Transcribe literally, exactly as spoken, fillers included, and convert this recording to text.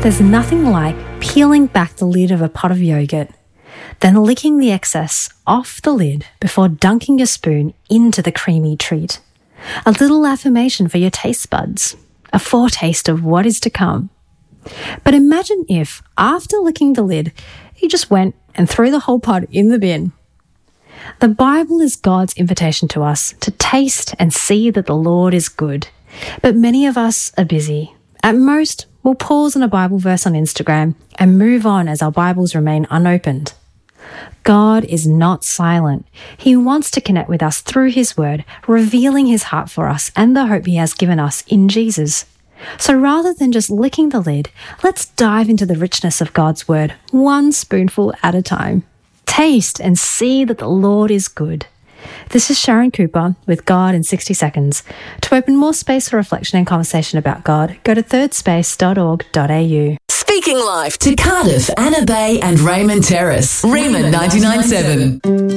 There's nothing like peeling back the lid of a pot of yogurt, then licking the excess off the lid before dunking your spoon into the creamy treat. A little affirmation for your taste buds, a foretaste of what is to come. But imagine if, after licking the lid, you just went and threw the whole pot in the bin. The Bible is God's invitation to us to taste and see that the Lord is good. But many of us are busy. At most, we'll pause on a Bible verse on Instagram and move on as our Bibles remain unopened. God is not silent. He wants to connect with us through His Word, revealing His heart for us and the hope He has given us in Jesus. So rather than just licking the lid, let's dive into the richness of God's Word, one spoonful at a time. Taste and see that the Lord is good. This is Sharon Cooper with God in sixty seconds. To open more space for reflection and conversation about God, go to third space dot org dot a u. Speaking life to Cardiff, Anna Bay and Raymond Terrace. Raymond ninety-nine point seven.